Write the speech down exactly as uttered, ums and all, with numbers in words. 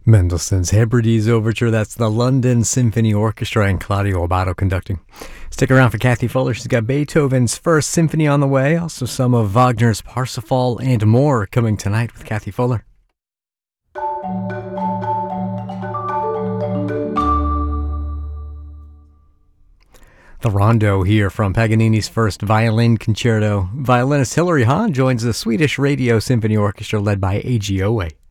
Mendelssohn's Hebrides Overture, that's the London Symphony Orchestra and Claudio Abbado conducting. Stick around for Kathy Fuller. She's got Beethoven's First Symphony on the way, also some of Wagner's Parsifal and more coming tonight with Kathy Fuller. The Rondo here from Paganini's First Violin Concerto. Violinist Hilary Hahn joins the Swedish Radio Symphony Orchestra led by A G Owe.